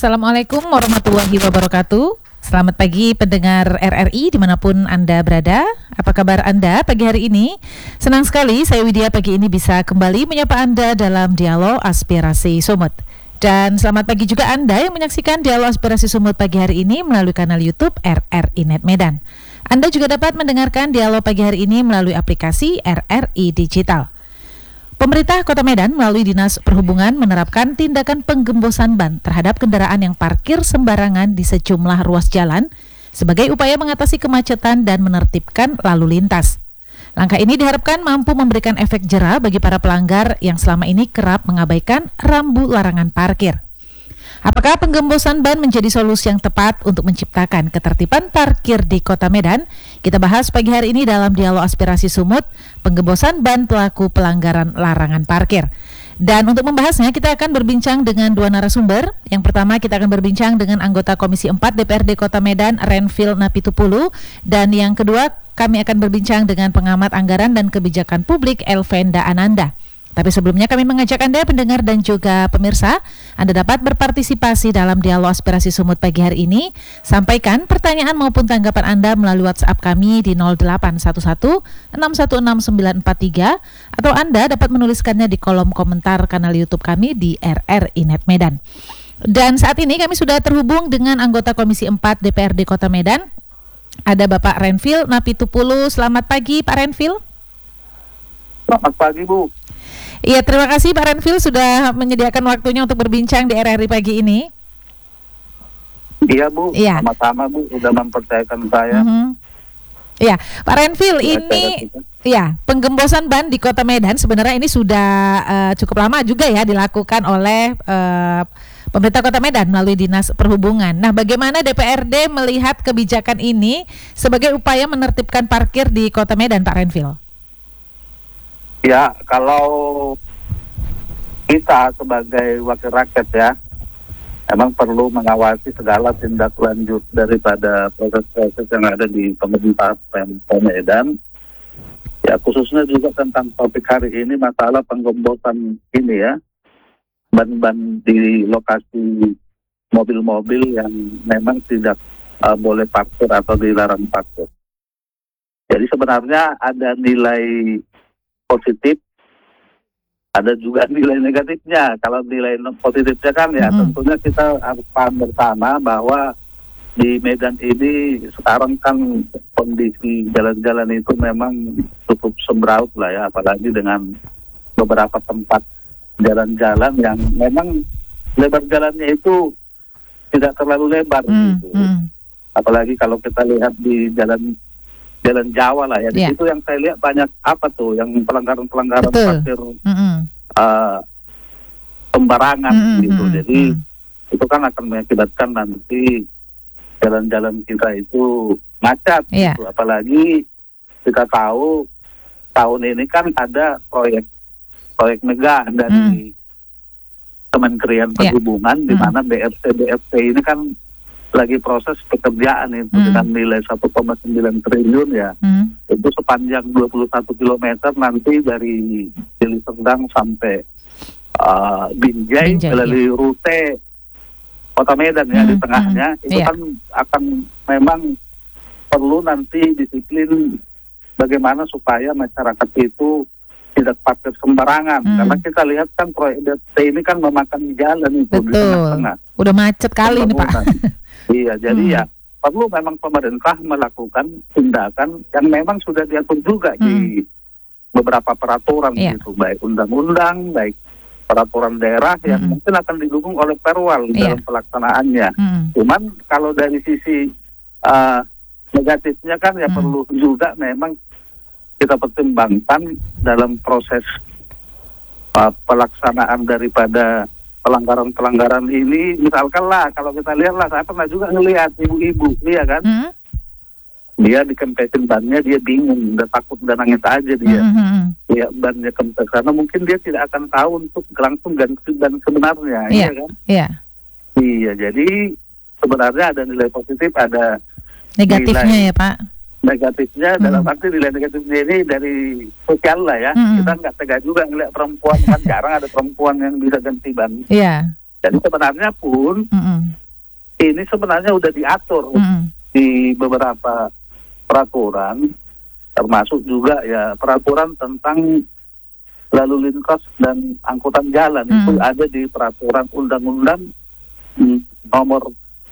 Assalamualaikum warahmatullahi wabarakatuh. Selamat pagi pendengar RRI dimanapun Anda berada. Apa kabar Anda pagi hari ini? Senang sekali saya Widya pagi ini bisa kembali menyapa Anda dalam Dialog Aspirasi Sumut. Dan selamat pagi juga Anda yang menyaksikan Dialog Aspirasi Sumut pagi hari ini melalui kanal YouTube RRI Net Medan. Anda juga dapat mendengarkan dialog pagi hari ini melalui aplikasi RRI Digital. Pemerintah Kota Medan melalui Dinas Perhubungan menerapkan tindakan penggembosan ban terhadap kendaraan yang parkir sembarangan di sejumlah ruas jalan sebagai upaya mengatasi kemacetan dan menertibkan lalu lintas. Langkah ini diharapkan mampu memberikan efek jera bagi para pelanggar yang selama ini kerap mengabaikan rambu larangan parkir. Apakah penggembosan ban menjadi solusi yang tepat untuk menciptakan ketertiban parkir di Kota Medan? Kita bahas pagi hari ini dalam Dialog Aspirasi Sumut, penggembosan ban pelaku pelanggaran larangan parkir. Dan untuk membahasnya kita akan berbincang dengan dua narasumber. Yang pertama kita akan berbincang dengan anggota Komisi 4 DPRD Kota Medan, Renvil Napitupulu. Dan yang kedua kami akan berbincang dengan pengamat anggaran dan kebijakan publik Elvenda Ananda. Tapi sebelumnya kami mengajak Anda pendengar dan juga pemirsa, Anda dapat berpartisipasi dalam Dialog Aspirasi Sumut pagi hari ini. Sampaikan pertanyaan maupun tanggapan Anda melalui WhatsApp kami di 0811 616 943 atau Anda dapat menuliskannya di kolom komentar kanal YouTube kami di RRI Net Medan. Dan saat ini kami sudah terhubung dengan anggota Komisi 4 DPRD Kota Medan. Ada Bapak Renvil Napitupulu. Selamat pagi Pak Renvil. Selamat pagi Bu. Iya, terima kasih Pak Renvil sudah menyediakan waktunya untuk berbincang di RRI pagi ini. Iya Bu, iya. Sama-sama Bu, sudah mempercayakan saya. Iya, Pak Renvil, ini ya penggembosan ban di Kota Medan sebenarnya ini sudah cukup lama juga ya dilakukan oleh pemerintah Kota Medan melalui Dinas Perhubungan. Nah, bagaimana DPRD melihat kebijakan ini sebagai upaya menertibkan parkir di Kota Medan, Pak Renvil? Ya, kalau kita sebagai wakil rakyat ya, memang perlu mengawasi segala tindak lanjut daripada proses-proses yang ada di pemerintah Kota Medan. Ya, khususnya juga tentang topik hari ini, masalah penggembosan ini ya, ban-ban di lokasi mobil-mobil yang memang tidak boleh parkir atau dilarang parkir. Jadi sebenarnya ada nilai positif, ada juga nilai negatifnya. Kalau nilai positifnya kan ya tentunya kita harus paham bersama bahwa di Medan ini sekarang kan kondisi jalan-jalan itu memang cukup sembraut lah ya, apalagi dengan beberapa tempat jalan-jalan yang memang lebar jalannya itu tidak terlalu lebar gitu. Apalagi kalau kita lihat di Jalan Jawa lah ya, di situ yang saya lihat banyak apa tuh, yang pelanggaran parkir sembarangan gitu. Jadi itu kan akan mengakibatkan nanti jalan-jalan kita itu macet gitu. Apalagi kita tahu tahun ini kan ada proyek mega dari Kementerian Perhubungan di mana BFC ini kan lagi proses pekerjaan itu dengan nilai 1,9 triliun ya. Itu sepanjang 21 km nanti dari Deli Serdang sampai Binjai melalui rute Kota Medan ya di tengahnya. Itu kan akan memang perlu nanti disiplin bagaimana supaya masyarakat itu tidak parkir sembarangan. Karena kita lihat kan proyek BFC ini kan memakan jalan itu di tengah-tengah. Udah macet kali ini Pak. Iya, jadi ya perlu memang pemerintah melakukan tindakan yang memang sudah diatur juga di beberapa peraturan gitu, baik undang-undang, baik peraturan daerah yang mungkin akan didukung oleh Perwal dalam pelaksanaannya. Cuman kalau dari sisi negatifnya kan ya perlu juga memang kita pertimbangkan dalam proses pelaksanaan daripada pelanggaran-pelanggaran ini. Misalkan lah, kalau kita lihat lah, saya pernah juga ngelihat ibu-ibu, iya kan, dia dikempesin bannya, dia bingung, udah takut, udah nangis aja dia. Dia bannya kempes, karena mungkin dia tidak akan tahu untuk langsung ganti ban sebenarnya, iya kan? Iya, jadi sebenarnya ada nilai positif, ada negatifnya ya Pak. Negatifnya dalam arti nilai negatifnya ini dari sosial lah ya. Kita nggak tega juga ngeliat perempuan, kan jarang ada perempuan yang bisa ganti ban. Jadi sebenarnya pun ini sebenarnya udah diatur di beberapa peraturan, termasuk juga ya peraturan tentang lalu lintas dan angkutan jalan itu ada di peraturan undang-undang nomor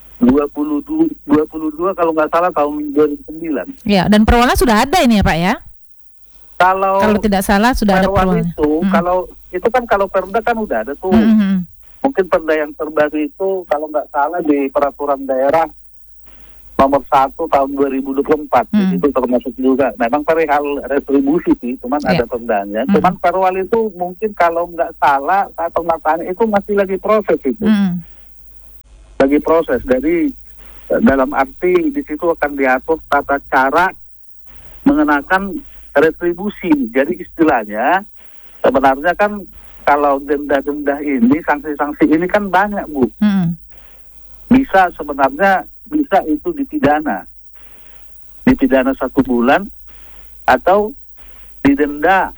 22 kalau nggak salah tahun 2009. Ya, dan perwala sudah ada ini ya Pak ya? Kalau tidak salah sudah ada perwala. Kalau perda kan udah ada tuh. Mungkin perda yang terbaru itu kalau nggak salah di peraturan daerah nomor 1 tahun 2024. Jadi itu termasuk juga. Memang perihal retribusi sih, cuman ada perdanya. Cuman perwal itu mungkin kalau nggak salah saat pematangan itu masih lagi proses itu. Lagi proses. Dari dalam arti di situ akan diatur tata cara mengenakan retribusi. Jadi istilahnya sebenarnya kan kalau denda-denda ini, sanksi-sanksi ini kan banyak, Bu. Bisa itu dipidana 1 bulan atau didenda,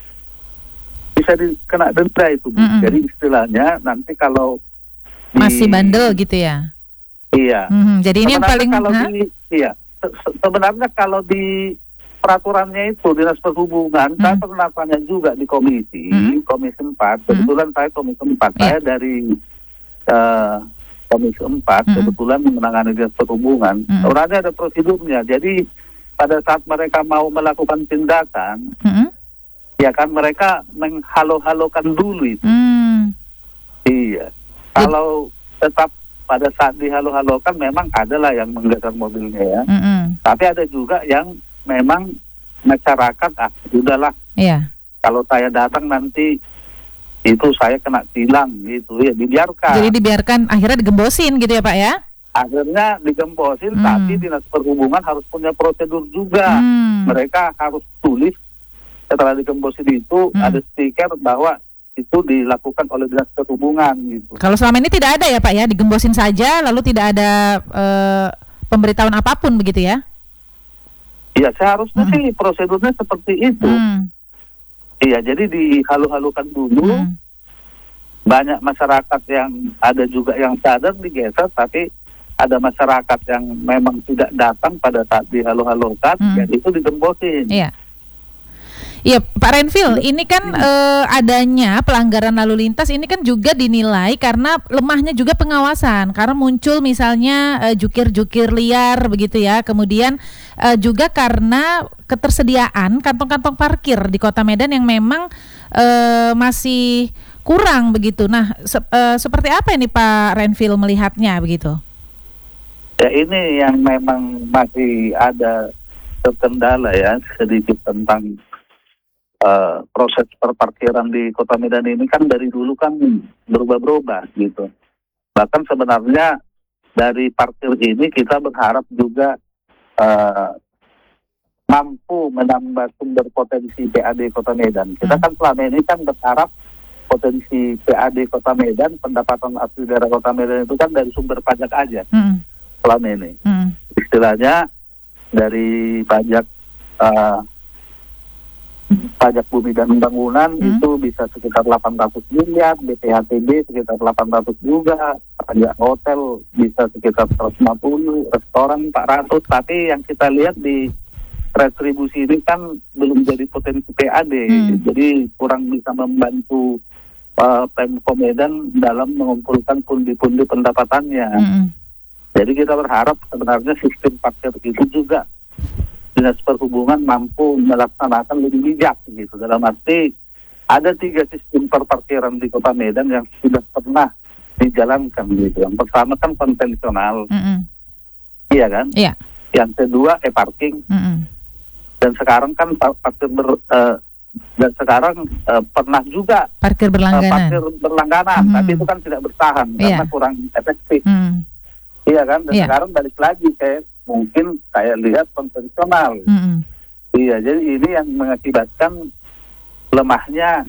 bisa dikena denda itu, Bu. Jadi istilahnya nanti kalau masih bandel gitu ya? Iya. Jadi ini yang paling sebenarnya kalau di peraturannya itu Dinas Perhubungan, saya pernah tanya juga di komisi 4. Kebetulan saya komisi 4, saya dari komisi 4 kebetulan menangani Dinas Perhubungan. Orangnya ada prosedurnya. Jadi pada saat mereka mau melakukan tindakan, ya kan mereka menghalo-halokan dulu itu. Iya. Kalau tetap pada saat dihalo-halokan memang adalah yang menggeser mobilnya ya. Tapi ada juga yang memang masyarakat udahlah. Iya. Kalau saya datang nanti itu saya kena tilang gitu ya, dibiarkan. Jadi dibiarkan, akhirnya digembosin gitu ya Pak ya? Akhirnya digembosin, tapi Dinas Perhubungan harus punya prosedur juga. Mereka harus tulis setelah digembosin itu ada stiker bahwa itu dilakukan oleh Dinas Perhubungan gitu. Kalau selama ini tidak ada ya Pak ya, digembosin saja lalu tidak ada pemberitahuan apapun begitu ya? Iya, seharusnya sih prosedurnya seperti itu. Iya, jadi dihalu-halukan dulu. Banyak masyarakat yang ada juga yang sadar digeser, tapi ada masyarakat yang memang tidak datang pada saat dihalu-halukan, dan itu digembosin. Iya. Iya Pak Renvil, ini kan adanya pelanggaran lalu lintas ini kan juga dinilai karena lemahnya juga pengawasan, karena muncul misalnya jukir-jukir liar begitu ya, kemudian juga karena ketersediaan kantong-kantong parkir di Kota Medan yang memang masih kurang begitu. Nah, seperti apa ini Pak Renvil melihatnya begitu? Ya ini yang memang masih ada terkendala ya sedikit tentang proses perparkiran di Kota Medan ini kan dari dulu kan berubah-ubah gitu. Bahkan sebenarnya dari parkir ini kita berharap juga mampu menambah sumber potensi PAD Kota Medan. Kita kan selama ini kan berharap potensi PAD Kota Medan, pendapatan asli daerah Kota Medan itu kan dari sumber pajak aja selama ini. Istilahnya dari pajak pajak bumi dan bangunan itu bisa sekitar 800 miliar, BPHTB sekitar 800 juga, pajak hotel bisa sekitar 150, restoran 400, tapi yang kita lihat di retribusi ini kan belum jadi potensi PAD, jadi kurang bisa membantu Pemko Medan dalam mengumpulkan pundi-pundi pendapatannya. Jadi kita berharap sebenarnya sistem parkir itu juga Dinas Perhubungan mampu melaksanakan lebih bijak gitu. Dalam arti ada 3 sistem perparkiran di Kota Medan yang sudah pernah dijalankan gitu. Yang pertama kan konvensional, iya kan? Iya. Yang kedua e-parking, dan sekarang kan dan sekarang pernah juga parkir berlangganan, tapi itu kan tidak bertahan karena kurang efektif. Iya kan? Dan sekarang balik lagi mungkin saya lihat konvensional. Iya, jadi ini yang mengakibatkan lemahnya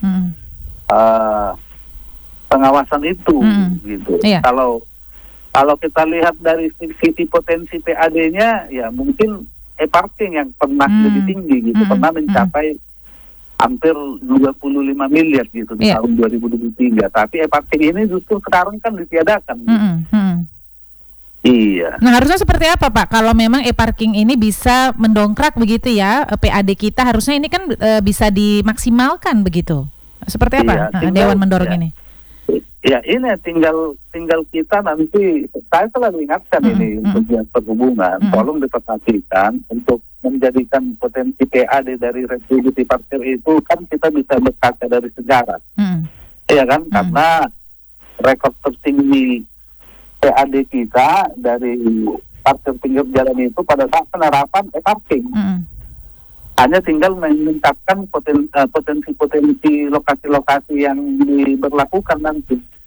pengawasan itu gitu. Kalau kita lihat dari sisi potensi PAD-nya, ya mungkin e-parking yang pernah lebih tinggi gitu, pernah mencapai hampir 25 miliar gitu di Iya. tahun 2023. Tapi e-parking ini justru sekarang kan ditiadakan. Iya. Nah, harusnya seperti apa Pak kalau memang e-parking ini bisa mendongkrak begitu ya PAD kita, harusnya ini kan bisa dimaksimalkan begitu. Seperti apa Iya, tinggal- Dewan mendorong ya. ini? Ya ini tinggal kita nanti, saya selalu ingatkan ini untuk yang perhubungan, tolong diperhatikan untuk menjadikan potensi PAD dari retribusi parkir itu kan kita bisa berkaca dari sejarah, ya kan? Karena rekor tertinggi PAD kita dari parkir pinggir jalan itu pada saat penerapan e-parking. Hanya tinggal meningkatkan potensi lokasi-lokasi yang diberlakukan nanti.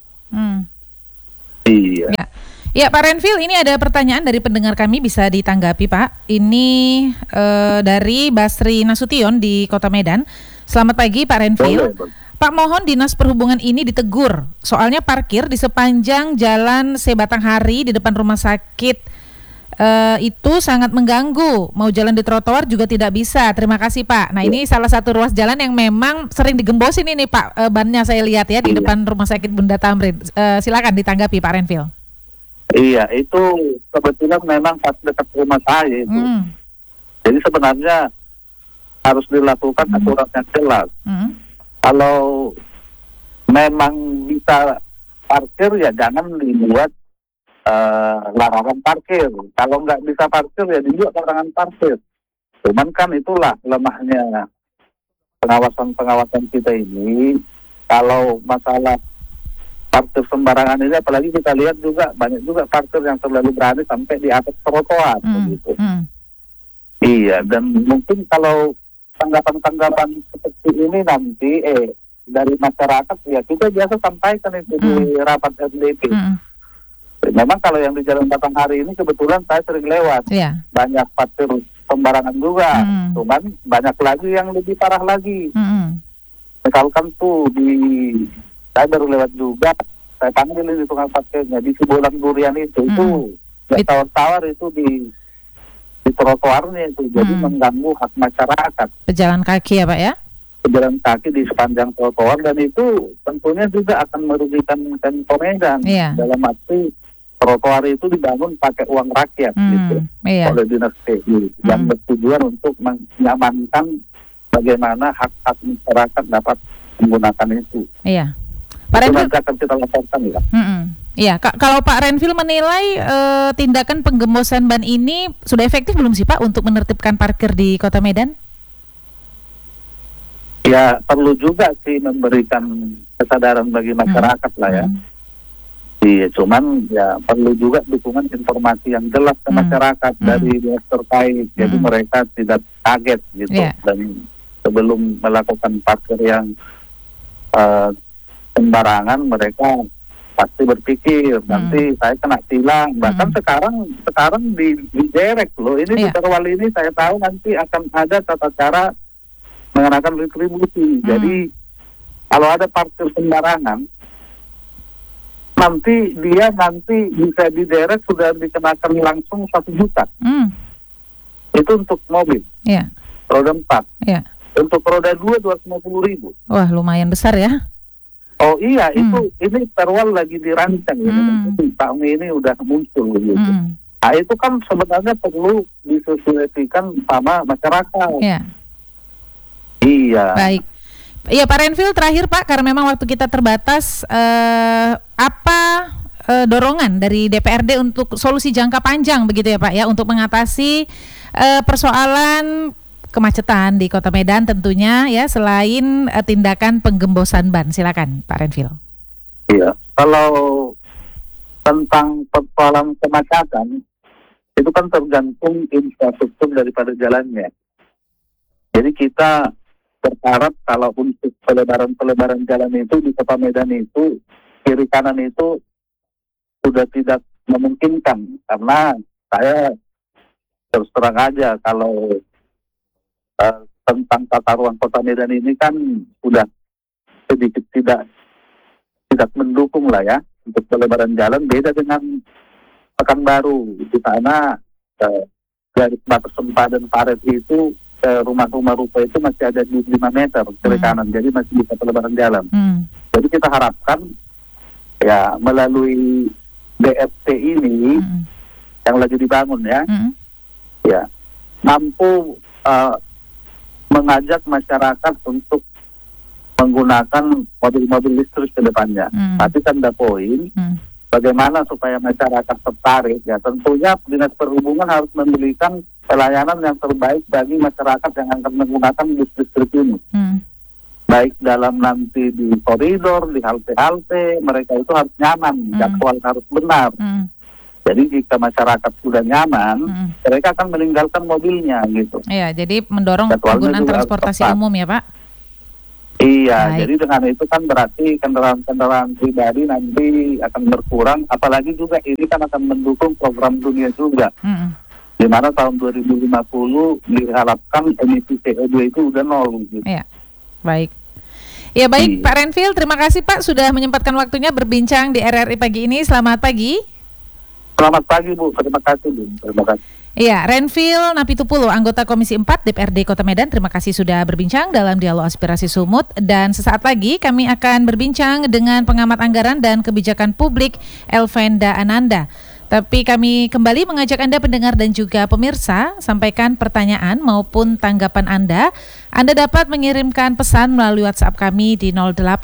Iya. Ya Pak Renvil, ini ada pertanyaan dari pendengar kami, bisa ditanggapi Pak. Ini dari Basri Nasution di Kota Medan. Selamat pagi Pak Renvil. Boleh. Pak, mohon Dinas Perhubungan ini ditegur. Soalnya parkir di sepanjang Jalan Sebatanghari di depan rumah sakit itu sangat mengganggu. Mau jalan di trotoar juga tidak bisa. Terima kasih Pak. Nah, ini salah satu ruas jalan yang memang sering digembosin ini Pak. Bannya saya lihat ya di depan rumah sakit Bunda Tamrin. Silakan ditanggapi Pak Renvil. Iya, itu kebetulan memang pas dekat rumah saya itu. Jadi sebenarnya harus dilakukan aturan yang jelas. Kalau memang bisa parkir ya jangan dibuat larangan parkir. Kalau nggak bisa parkir ya dibuat larangan parkir. Cuman kan itulah lemahnya pengawasan kita ini. Kalau masalah parkir sembarangan ini, apalagi kita lihat juga banyak juga parkir yang terlalu berani sampai di atas trotoar begitu. Iya, dan mungkin kalau tanggapan-tanggapan seperti ini nanti dari masyarakat ya kita biasa sampaikan itu di rapat RDP. Memang kalau yang di Jalan Batanghari ini kebetulan saya sering lewat. Banyak parkir sembarangan juga. Cuman banyak lagi yang lebih parah lagi. Misalkan tuh saya baru lewat juga, saya panggil di tukang parkirnya di Cibolang Durian itu tawar-tawar itu di trotoarnya itu, jadi mengganggu hak masyarakat. Pejalan kaki ya Pak ya? Pejalan kaki di sepanjang trotoar, dan itu tentunya juga akan merugikan Pemkot Medan. Dalam arti trotoar itu dibangun pakai uang rakyat gitu oleh dinas PU yang bertujuan untuk mengamankan bagaimana hak-hak masyarakat dapat menggunakan itu. Iya. Pak Renvil, nanti akan kita laporkan ya. Iya, kalau Pak Renvil menilai tindakan penggembosan ban ini sudah efektif belum sih Pak untuk menertibkan parkir di Kota Medan? Ya perlu juga sih memberikan kesadaran bagi masyarakat lah ya. Iya, cuman ya perlu juga dukungan informasi yang jelas ke masyarakat dari dinas terkait, jadi mereka tidak kaget gitu. Dan sebelum melakukan parkir yang sembarangan, mereka pasti berpikir nanti saya kena tilang. Bahkan sekarang diderek loh. Ini di Terwal ini saya tahu nanti akan ada tata cara mengenakan retribusi. Jadi kalau ada parkir sembarangan, nanti bisa diderek sudah dikenakan langsung 1 juta. Itu untuk mobil. Roda 4. Untuk roda 2 250.000. Wah, lumayan besar ya. Oh iya, ini Terwal lagi dirancang tahun ini udah muncul gitu. Nah, itu kan sebenarnya perlu disesuaikan sama masyarakat. Iya. Baik. Iya Pak Renvil, terakhir Pak, karena memang waktu kita terbatas, apa dorongan dari DPRD untuk solusi jangka panjang begitu ya Pak ya, untuk mengatasi persoalan kemacetan di Kota Medan tentunya ya, selain tindakan penggembosan ban. Silakan Pak Renvil. Iya, kalau tentang persoalan kemacetan itu kan tergantung infrastruktur daripada jalannya. Jadi kita berharap kalau untuk pelebaran jalan itu di Kota Medan itu kiri kanan itu sudah tidak memungkinkan, karena saya terus terang aja kalau tentang tata ruang Kota Medan ini kan sudah sedikit tidak mendukung lah ya untuk pelebaran jalan. Beda dengan Pekanbaru, di sana garis batas sempadan paret itu rumah-rumah ruko itu masih ada di 5 meter kiri kanan, jadi masih bisa pelebaran jalan. Jadi kita harapkan ya melalui BFT ini yang lagi dibangun ya mampu mengajak masyarakat untuk menggunakan mobil-mobil listrik ke depannya. Tapi tanda poin, bagaimana supaya masyarakat tertarik, ya tentunya Dinas Perhubungan harus memberikan pelayanan yang terbaik bagi masyarakat yang akan menggunakan bus listrik ini. Baik dalam nanti di koridor, di halte-halte, mereka itu harus nyaman, jadwal harus benar. Jadi jika masyarakat sudah nyaman, mereka akan meninggalkan mobilnya gitu. Iya, jadi mendorong penggunaan transportasi umum ya Pak? Iya, baik. Jadi dengan itu kan berarti kendaraan-kendaraan pribadi nanti akan berkurang, apalagi juga ini kan akan mendukung program dunia juga. Di mana tahun 2050 diharapkan emisi CO2 itu udah 0 gitu. Iya, baik. Ya baik, Pak Renvil, terima kasih Pak sudah menyempatkan waktunya berbincang di RRI pagi ini. Selamat pagi. Selamat pagi Bu, terima kasih Bu. Terima kasih. Iya, Renvil Napitupulu, anggota Komisi 4 DPRD Kota Medan, terima kasih sudah berbincang dalam Dialog Aspirasi Sumut. Dan sesaat lagi kami akan berbincang dengan pengamat anggaran dan kebijakan publik Elvenda Ananda. Tapi kami kembali mengajak Anda pendengar dan juga pemirsa, sampaikan pertanyaan maupun tanggapan Anda. Anda dapat mengirimkan pesan melalui WhatsApp kami di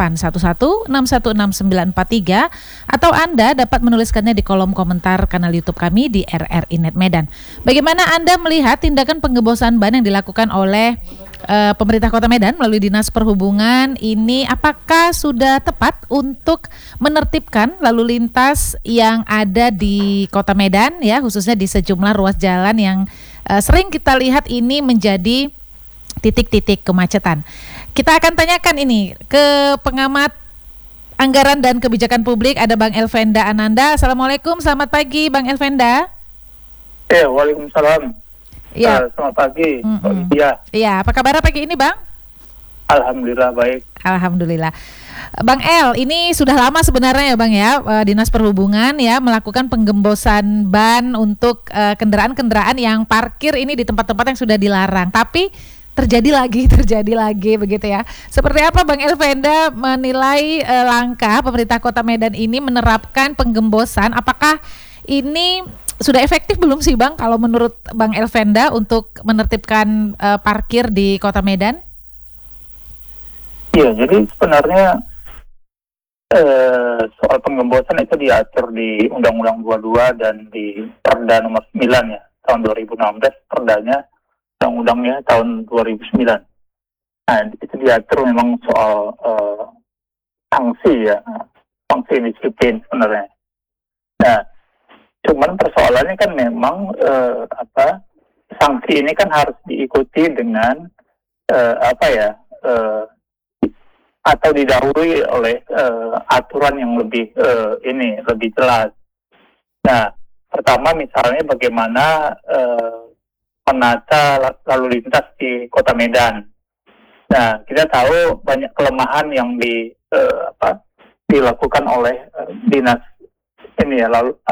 0811616943 atau Anda dapat menuliskannya di kolom komentar kanal YouTube kami di RRI Net Medan. Bagaimana Anda melihat tindakan penggembosan ban yang dilakukan oleh pemerintah Kota Medan melalui Dinas Perhubungan ini, apakah sudah tepat untuk menertibkan lalu lintas yang ada di Kota Medan ya, khususnya di sejumlah ruas jalan yang sering kita lihat ini menjadi titik-titik kemacetan. Kita akan tanyakan ini ke pengamat anggaran dan kebijakan publik, ada Bang Elvenda Ananda. Assalamualaikum, selamat pagi Bang Elvenda. Waalaikumsalam. Ya. Selamat pagi. Iya, apa kabar pagi ini Bang? Alhamdulillah baik. Alhamdulillah. Bang El, ini sudah lama sebenarnya ya Bang ya, Dinas Perhubungan ya melakukan penggembosan ban untuk kendaraan-kendaraan yang parkir ini di tempat-tempat yang sudah dilarang. Tapi terjadi lagi begitu ya. Seperti apa Bang Elvenda menilai langkah pemerintah Kota Medan ini menerapkan penggembosan? Apakah ini sudah efektif belum sih Bang kalau menurut Bang Elvenda untuk menertibkan parkir di Kota Medan? Iya, jadi sebenarnya soal penggembosan itu diatur di Undang-Undang 22 dan di Perda nomor 9 ya, tahun 2016, Perdanya, Undang-Undangnya tahun 2009. Nah, itu diatur memang soal sanksi ya, sanksi disiplin sebenarnya. Nah, cuman persoalannya kan memang sanksi ini kan harus diikuti dengan atau didahului oleh aturan yang lebih jelas. Nah, pertama misalnya bagaimana menata lalu lintas di Kota Medan. Nah, kita tahu banyak kelemahan yang dilakukan oleh dinas ini ya,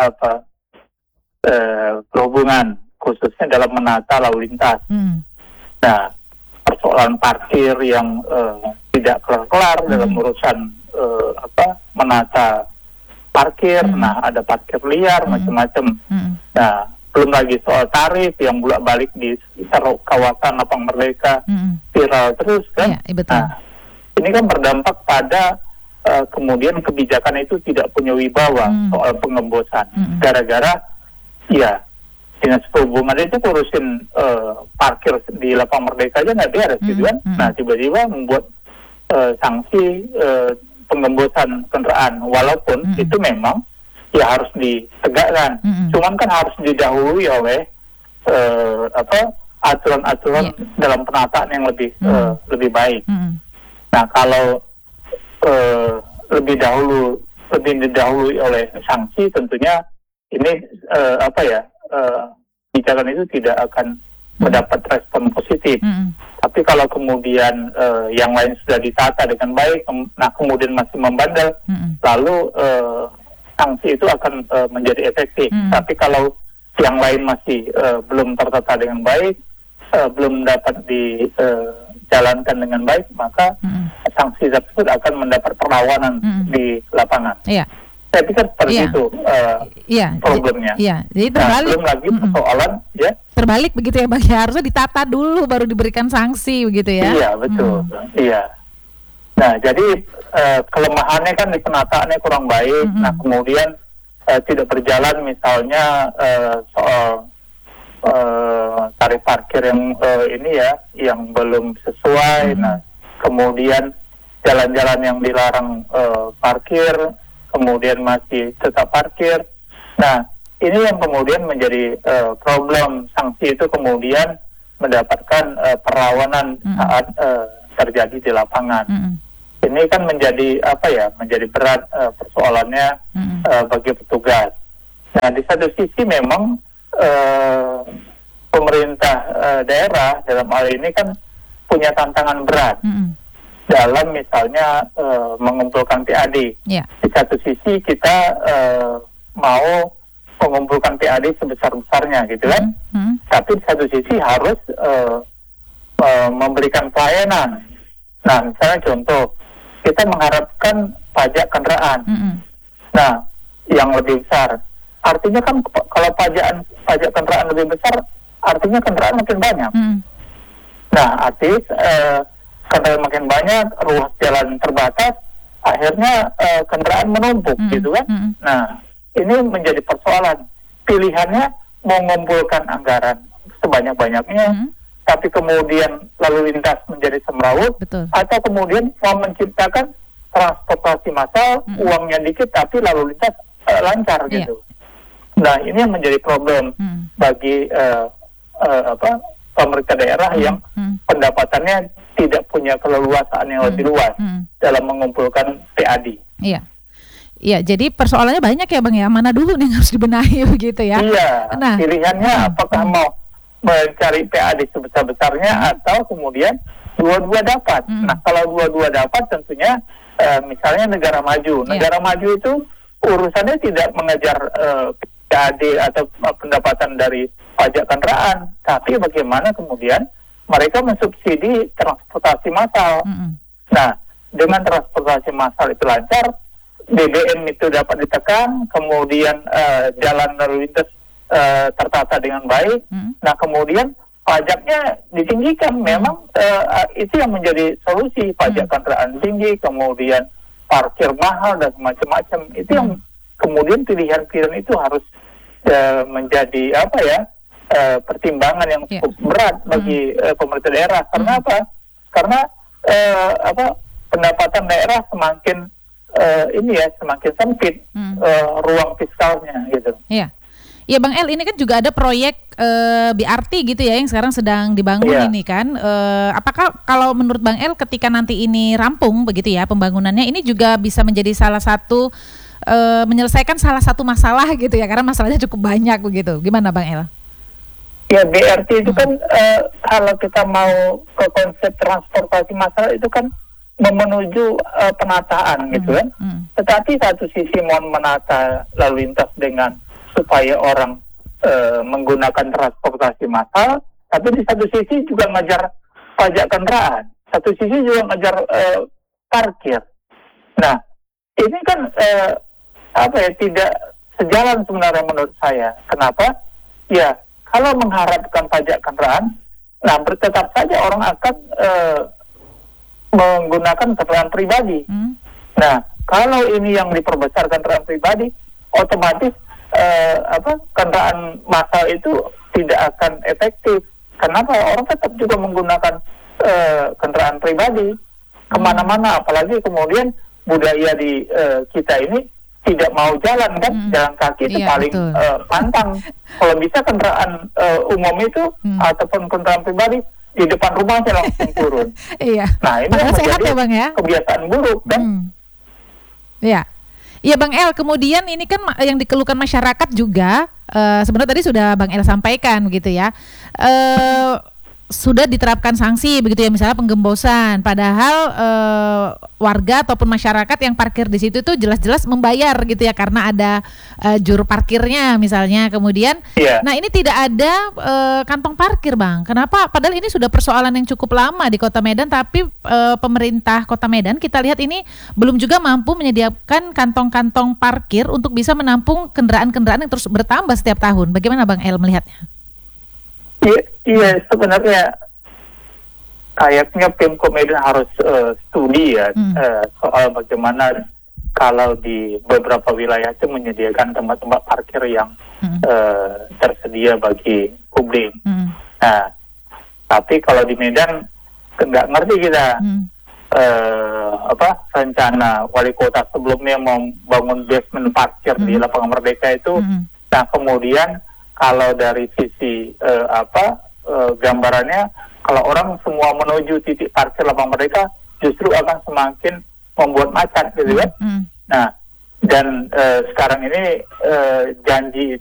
perhubungan khususnya dalam menata lalu lintas. Nah, persoalan parkir yang tidak kelar-kelar dalam urusan menata parkir. Nah, ada parkir liar macam-macam. Nah, belum lagi soal tarif yang bolak-balik di sekitar kawasan Lapang Merdeka viral terus kan. Ya, betul. Nah, ini kan berdampak pada kemudian kebijakan itu tidak punya wibawa soal penggembosan. Gara-gara ya Dinas Perhubungan itu urusin parkir di Lapang Merdeka aja nggak beres gitu kan. Nah, tiba-tiba membuat sanksi penggembosan kendaraan, walaupun itu memang ya harus ditegakkan. Cuman kan harus didahului oleh aturan-aturan dalam penataan yang lebih baik. Nah, kalau lebih didahului oleh sanksi, tentunya ini kebijakan itu tidak akan mendapat respon positif. Tapi kalau kemudian yang lain sudah ditata dengan baik, nah kemudian masih membandel, lalu sanksi itu akan menjadi efektif. Tapi kalau yang lain masih belum tertata dengan baik, belum dapat dijalankan dengan baik, maka sanksi tersebut akan mendapat perlawanan di lapangan. Iya. Saya pikir seperti itu problemnya. Iya, jadi terbalik. Belum lagi persoalan ya. Terbalik begitu ya Bang, ya harusnya ditata dulu baru diberikan sanksi begitu ya. Iya, betul. Iya. Nah, jadi kelemahannya kan di penataannya kurang baik. Nah, kemudian tidak berjalan misalnya soal tarif parkir yang ini ya, yang belum sesuai. Nah, kemudian jalan-jalan yang dilarang parkir, kemudian masih tetap parkir. Nah, ini yang kemudian menjadi problem. Sanksi itu kemudian mendapatkan perlawanan saat terjadi di lapangan. Ini kan menjadi menjadi berat persoalannya bagi petugas. Nah, di satu sisi memang pemerintah daerah dalam hal ini kan punya tantangan berat dalam misalnya mengumpulkan PAD. Di satu sisi kita mau mengumpulkan PAD sebesar-besarnya gitu kan, tapi di satu sisi harus memberikan pelayanan. Nah, misalnya contoh, kita mengharapkan pajak kendaraan. Nah, yang lebih besar. Artinya kan kalau pajak kendaraan lebih besar, artinya kendaraan makin banyak. Nah, artis kendaraan makin banyak, ruas jalan terbatas, akhirnya kendaraan menumpuk gitu kan. Nah, ini menjadi persoalan. Pilihannya mau mengumpulkan anggaran sebanyak-banyaknya, tapi kemudian lalu lintas menjadi semrawut, atau kemudian mau menciptakan transportasi massal, uangnya dikit tapi lalu lintas lancar gitu. Nah, ini yang menjadi problem bagi pemerintah daerah yang pendapatannya tidak punya keleluasaan yang lebih luas dalam mengumpulkan PAD. Iya, jadi persoalannya banyak ya Bang ya, mana dulu nih yang harus dibenahi begitu ya. Iya, nah, pilihannya apakah mau mencari PAD sebesar-besarnya atau kemudian dua-dua dapat. Nah, kalau dua-dua dapat tentunya misalnya negara maju. Negara maju itu urusannya tidak mengejar PAD atau pendapatan dari pajak kendaraan, tapi bagaimana kemudian mereka mensubsidi transportasi massal. Nah, dengan transportasi massal itu lancar, BBM itu dapat ditekan, kemudian jalan lalu lintas tertata dengan baik. Nah, kemudian pajaknya ditinggikan. Memang itu yang menjadi solusi. Pajak kendaraan tinggi, kemudian parkir mahal dan macam-macam. Itu yang kemudian pilihan-pilihan itu harus menjadi pertimbangan yang cukup berat bagi pemerintah daerah. Karena apa? Karena pendapatan daerah semakin semakin sempit ruang fiskalnya gitu. Iya Bang El, ini kan juga ada proyek BRT gitu ya yang sekarang sedang dibangun ini kan. Apakah kalau menurut Bang El ketika nanti ini rampung begitu ya pembangunannya, ini juga bisa menjadi salah satu menyelesaikan salah satu masalah gitu ya, karena masalahnya cukup banyak begitu. Gimana Bang El? Ya, BRT itu kan kalau kita mau ke konsep transportasi massal itu kan menuju penataan gitu kan. Tetapi satu sisi mau menata lalu lintas dengan supaya orang menggunakan transportasi massal, tapi di satu sisi juga ngejar pajak kendaraan, satu sisi juga ngejar parkir. Nah, ini kan tidak sejalan sebenarnya menurut saya. Kenapa? Ya, kalau mengharapkan pajak kendaraan, nah tetap saja orang akan menggunakan kendaraan pribadi. Nah, kalau ini yang diperbesar kendaraan pribadi, otomatis kendaraan massal itu tidak akan efektif. Kenapa? Orang tetap juga menggunakan kendaraan pribadi kemana-mana, apalagi kemudian budaya di kita ini tidak mau jalan kan, jalan kaki itu paling pantang. Kalau bisa kendaraan umum itu ataupun kendaraan pribadi di depan rumah saya langsung turun. Nah, ini menjadi ya, Bang, ya? Kebiasaan buruk kan? Iya Bang El, kemudian ini kan yang dikeluhkan masyarakat juga sebenarnya tadi sudah Bang El sampaikan gitu ya. sudah diterapkan sanksi begitu ya, misalnya penggembosan, padahal warga ataupun masyarakat yang parkir di situ tuh jelas-jelas membayar gitu ya, karena ada juru parkirnya misalnya. Kemudian nah ini tidak ada kantong parkir, Bang. Kenapa? Padahal ini sudah persoalan yang cukup lama di Kota Medan, tapi pemerintah Kota Medan kita lihat ini belum juga mampu menyediakan kantong-kantong parkir untuk bisa menampung kendaraan-kendaraan yang terus bertambah setiap tahun. Bagaimana Bang El melihatnya? Iya, sebenarnya kayaknya Pemko Medan harus studi ya soal bagaimana kalau di beberapa wilayah itu menyediakan tempat-tempat parkir yang tersedia bagi publik. Nah, tapi kalau di Medan nggak ngerti kita rencana wali kota sebelumnya membangun basement parkir di Lapangan Merdeka itu. Nah, kemudian kalau dari sisi gambarannya, kalau orang semua menuju titik parkir Lapangan Merdeka justru akan semakin membuat macet gitu kan. Nah, dan sekarang ini janji